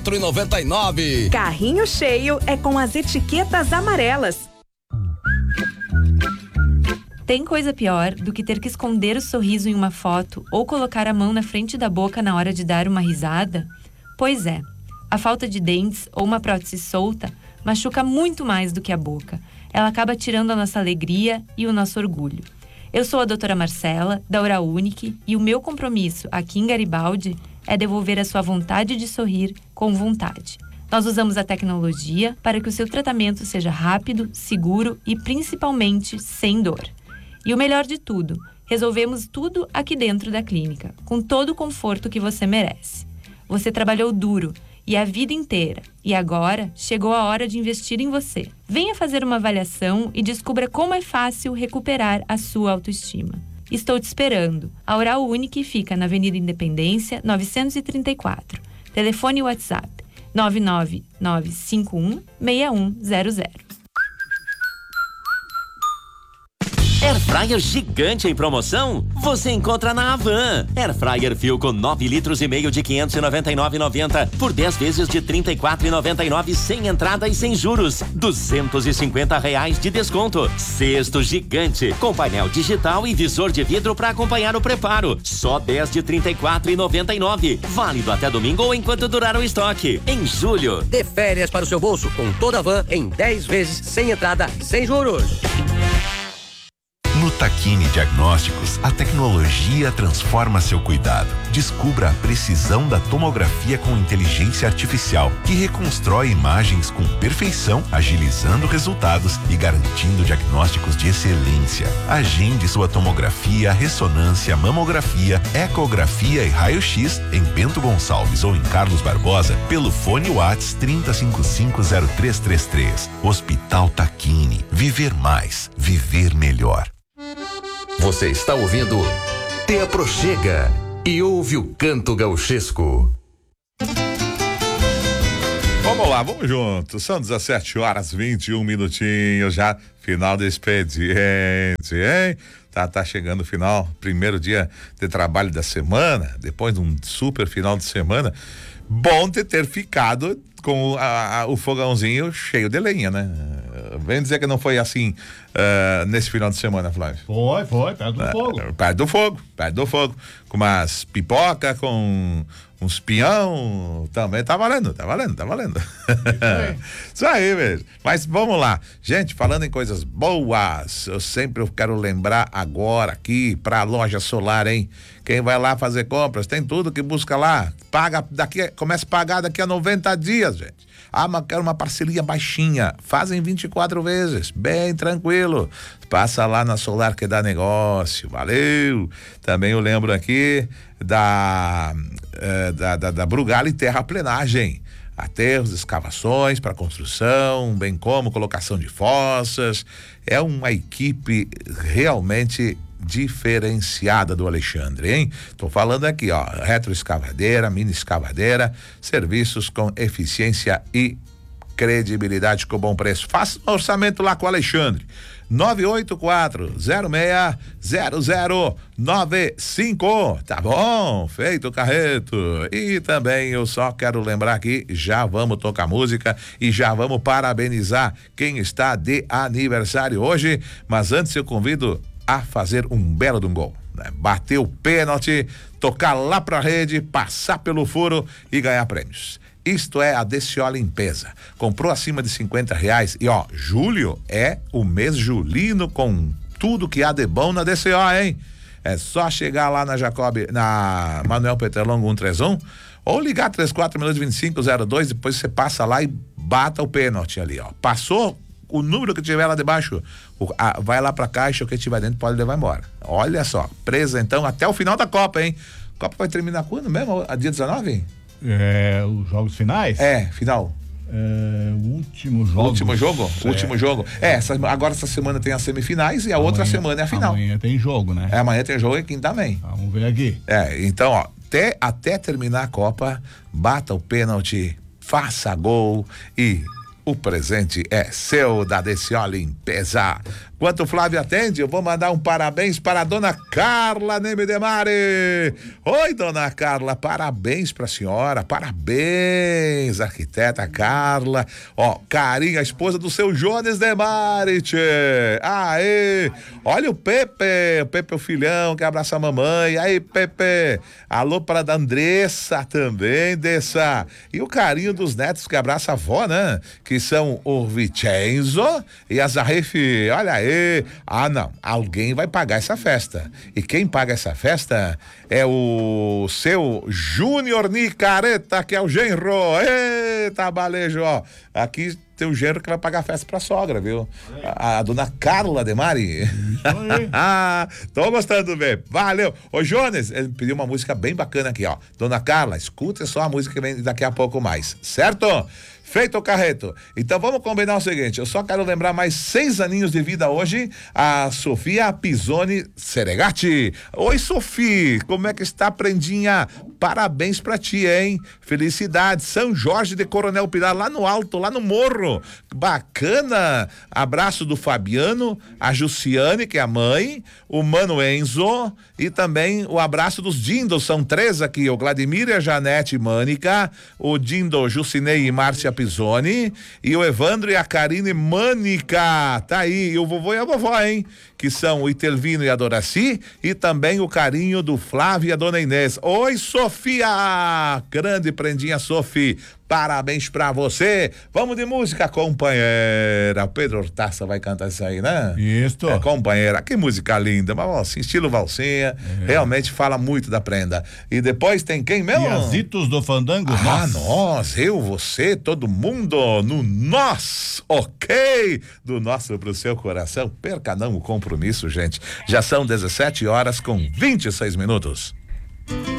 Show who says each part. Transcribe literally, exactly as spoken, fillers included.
Speaker 1: quatro e noventa e nove.
Speaker 2: Carrinho cheio é com as etiquetas amarelas.
Speaker 3: Tem coisa pior do que ter que esconder o sorriso em uma foto ou colocar a mão na frente da boca na hora de dar uma risada? Pois é, a falta de dentes ou uma prótese solta machuca muito mais do que a boca. Ela acaba tirando a nossa alegria e o nosso orgulho. Eu sou a doutora Marcela, da Oral Unique, e o meu compromisso aqui em Garibaldi é devolver a sua vontade de sorrir com vontade. Nós usamos a tecnologia para que o seu tratamento seja rápido, seguro e principalmente sem dor. E o melhor de tudo, resolvemos tudo aqui dentro da clínica, com todo o conforto que você merece. Você trabalhou duro e a vida inteira, e agora chegou a hora de investir em você. Venha fazer uma avaliação e descubra como é fácil recuperar a sua autoestima. Estou te esperando. A Oral Unique fica na Avenida Independência, novecentos e trinta e quatro. Telefone e WhatsApp nove nove nove cinco um seis um zero zero.
Speaker 4: Airfryer gigante em promoção? Você encontra na Havan. Airfryer Philco nove litros e meio de quinhentos e noventa e nove reais e noventa centavos por dez vezes de trinta e quatro reais e noventa e nove centavos sem entrada e sem juros. duzentos e cinquenta reais de desconto. Cesto gigante com painel digital e visor de vidro para acompanhar o preparo. Só dez de trinta e quatro reais e noventa e nove centavos. Válido até domingo ou enquanto durar o estoque. Em julho.
Speaker 5: Dê férias para o seu bolso com toda a Van em dez vezes sem entrada e sem juros.
Speaker 6: No Tacchini Diagnósticos, a tecnologia transforma seu cuidado. Descubra a precisão da tomografia com inteligência artificial, que reconstrói imagens com perfeição, agilizando resultados e garantindo diagnósticos de excelência. Agende sua tomografia, ressonância, mamografia, ecografia e raio-x em Bento Gonçalves ou em Carlos Barbosa pelo fone WhatsApp trinta cinquenta e cinco zero três três três. Hospital Tacchini. Viver mais. Viver melhor.
Speaker 7: Você está ouvindo Te Aproxega e ouve o canto gauchesco.
Speaker 8: Vamos lá, vamos juntos. São dezessete horas, vinte e um minutinhos já. Final do expediente, hein? Tá, tá chegando o final, primeiro dia de trabalho da semana, depois de um super final de semana. Bom de ter ficado com a, a, o fogãozinho cheio de lenha, né? Vem dizer que não foi assim uh, nesse final de semana, Flávio.
Speaker 9: Foi, foi, perto do uh, fogo.
Speaker 8: Perto do fogo, perto do fogo. Com umas pipoca, com uns pinhão, também tá valendo, tá valendo, tá valendo. Isso aí, Isso aí mesmo. Mas vamos lá. Gente, falando em coisas boas, eu sempre quero lembrar agora aqui pra Loja Solar, hein? Quem vai lá fazer compras, tem tudo que busca lá. Paga daqui, começa a pagar daqui a noventa dias, gente. Ah, mas quero uma parcelinha baixinha. Fazem vinte e quatro vezes, bem tranquilo. Passa lá na Solar que dá negócio. Valeu! Também eu lembro aqui da eh, da, da, da Brugali Terraplenagem. Aterros, escavações para construção, bem como colocação de fossas. É uma equipe realmente diferenciada do Alexandre, hein? Tô falando aqui, ó, retroescavadeira, mini escavadeira, serviços com eficiência e credibilidade com bom preço. Faça um orçamento lá com o Alexandre. nove oito quatro zero seis zero zero nove cinco. Tá bom? Feito o carreto. E também eu só quero lembrar que já vamos tocar música e já vamos parabenizar quem está de aniversário hoje, mas antes eu convido a fazer um belo de um gol, né? Bater o pênalti, tocar lá pra rede, passar pelo furo e ganhar prêmios. Isto é a D C O Limpeza. Comprou acima de cinquenta reais e ó, julho é o mês julino com tudo que há de bom na D C O, hein? É só chegar lá na Jacob, na Manuel Petrolongo cento e trinta e um ou ligar três quatro minutos vinte e cinco zero dois, depois você passa lá e bata o pênalti ali, ó. Passou o número que tiver lá debaixo, o, a, vai lá pra caixa, o que tiver dentro pode levar embora. Olha só, presa então até o final da Copa, hein? A Copa vai terminar quando mesmo? A dia dezenove?
Speaker 9: É, os jogos finais?
Speaker 8: É, final.
Speaker 9: É, o último jogo.
Speaker 8: Último jogo? É. Último jogo. É, essa, agora essa semana tem as semifinais e a amanhã, outra semana é a final.
Speaker 9: Amanhã tem jogo, né?
Speaker 8: É, amanhã tem jogo e quinta também.
Speaker 9: Vamos ver aqui.
Speaker 8: É, então, ó, até, até terminar a Copa, bata o pênalti, faça gol e o presente é seu da D C O Limpeza. Enquanto o Flávio atende, eu vou mandar um parabéns para a dona Carla Neme Demare. Oi, dona Carla, parabéns para a senhora, parabéns, arquiteta Carla. Ó, carinho, a esposa do seu Jones Demare, tchê. Aê, olha o Pepe, o Pepe é o filhão que abraça a mamãe. Aí, Pepe, alô para a Andressa também, Dessa. E o carinho dos netos que abraça a avó, né? Que são o Vicenzo e a Zarefe. Olha aí. Ah, não, alguém vai pagar essa festa. E quem paga essa festa é o seu Júnior Nicareta, que é o genro. Eita, balejo, ó. Aqui tem o genro que vai pagar a festa pra sogra, viu? A, a dona Carla Demare. Ah, tô gostando bem. Valeu. Ô, Jones, ele pediu uma música bem bacana aqui, ó. Dona Carla, escuta só a música que vem daqui a pouco mais, certo? Feito o carreto. Então vamos combinar o seguinte, eu só quero lembrar mais seis aninhos de vida hoje, a Sofia Pisoni Seregati. Oi, Sofia, como é que está, prendinha? Parabéns pra ti, hein? Felicidades, São Jorge de Coronel Pilar, lá no alto, lá no morro. Bacana. Abraço do Fabiano, a Jussiane, que é a mãe, o Mano Enzo e também o abraço dos Dindos, são três aqui, o Vladimir e a Janete Mânica, o Dindo, Jucinei e Márcia Pisoni e o Evandro e a Karine Mânica. Tá aí, e o vovô e a vovó, hein? Que são o Itelvino e a Doraci e também o carinho do Flávio e a dona Inês. Oi, Sofia! Grande prendinha, Sofia. Parabéns pra você. Vamos de música, companheira. O Pedro Hortaça vai cantar isso aí, né?
Speaker 9: Isso.
Speaker 8: É, companheira. Que música linda. Mas, assim, estilo valsinha. É. Realmente fala muito da prenda. E depois tem quem mesmo?
Speaker 9: Piazitos do Fandango.
Speaker 8: Ah,
Speaker 9: nós.
Speaker 8: nós. Eu, você, todo mundo. No nós. Ok? Do nosso pro seu coração. Perca não o compromisso, gente. Já são dezessete horas com vinte e seis minutos.